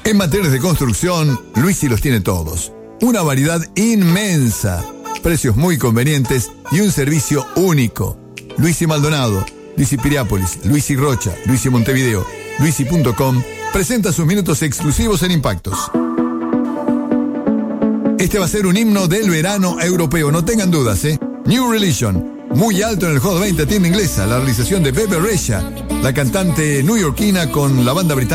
En materias de construcción, Luisi los tiene todos. Una variedad inmensa, precios muy convenientes y un servicio único. Luisi Maldonado, Luisi Piriápolis, Luisi Rocha, Luisi Montevideo, Luisi.com presenta sus minutos exclusivos en Impactos. Este va a ser un himno del verano europeo, no tengan dudas, New Religion, muy alto en el Hot 20 tienda inglesa, la realización de Bebe Rexha, la cantante neoyorquina con la banda británica